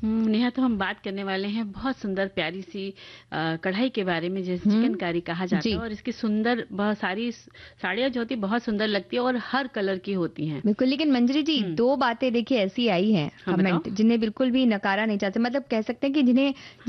नेहा, तो हम बात करने वाले हैं बहुत सुंदर प्यारी सी कढ़ाई के बारे में, जैसे चिकनकारी कहा जाता है। जी। और इसकी सुंदर बहुत सारी साड़ियाँ जो होती है बहुत सुंदर लगती है और हर कलर की होती हैं। बिल्कुल, लेकिन मंजरी जी हम्म 2 बातें देखिए ऐसी आई हैं हाँ, बताओ। कमेंट जिन्हें बिल्कुल भी नकारा नहीं चाहते, मतलब कह सकते हैं कि जिन्हें